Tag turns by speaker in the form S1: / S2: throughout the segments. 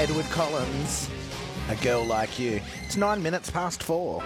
S1: Edward Collins, A Girl Like You. It's 9 minutes past 4.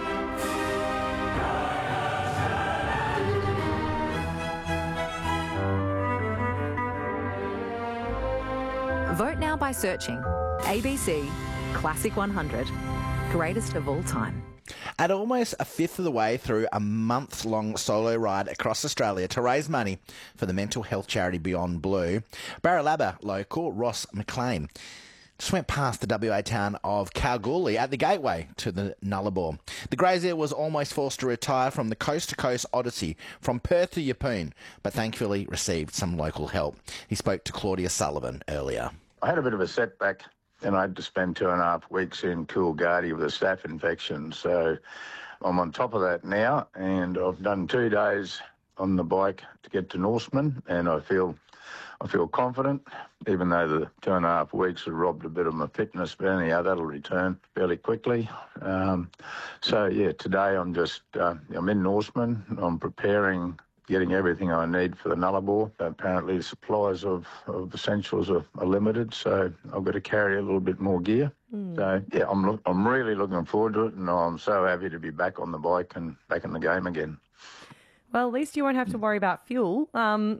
S2: Vote now by searching ABC Classic 100, greatest of all time.
S1: At almost a fifth of the way through a month-long solo ride across Australia to raise money for the mental health charity Beyond Blue, Baralaba local Ross McLean just went past the WA town of Kalgoorlie at the gateway to the Nullarbor. The grazier was almost forced to retire from the coast-to-coast odyssey from Perth to Yeppoon, but thankfully received some local help. He spoke to Claudia Sullivan earlier.
S3: I had a bit of a setback and I had to spend 2.5 weeks in Coolgardie with a staph infection. So I'm on top of that now, and I've done 2 days on the bike to get to Norseman, and I feel confident, even though the 2.5 weeks have robbed a bit of my fitness, but anyhow, that'll return fairly quickly. Today I'm in Norseman. I'm preparing, getting everything I need for the Nullarbor. Apparently the supplies of essentials are limited, so I've got to carry a little bit more gear. So, yeah, I'm really looking forward to it, and I'm so happy to be back on the bike and back in the game again.
S4: Well, at least you won't have to worry about fuel.
S3: No.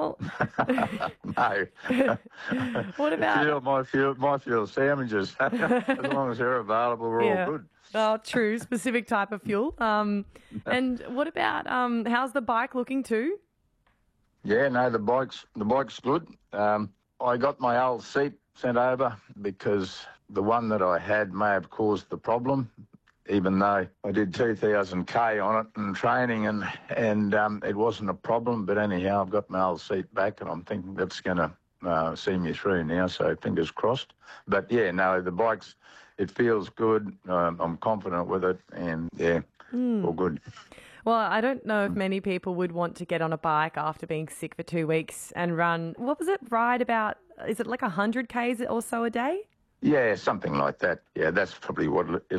S4: What about...
S3: My fuel sandwiches. As long as they're available, we're all good.
S4: Oh, true. Specific type of fuel. And what about, how's the bike looking too?
S3: Yeah, no, the bike's good. I got my old seat sent over because the one that I had may have caused the problem, even though I did 2,000 on it in training and it wasn't a problem. But anyhow, I've got my old seat back and I'm thinking that's going to see me through now, so fingers crossed. But yeah, no, the bike's, it feels good. I'm confident with it, and yeah, all good.
S4: Well, I don't know if many people would want to get on a bike after being sick for 2 weeks and run, what was it, ride about, is it like 100 Ks or so a day?
S3: Yeah, something like that. Yeah, that's probably what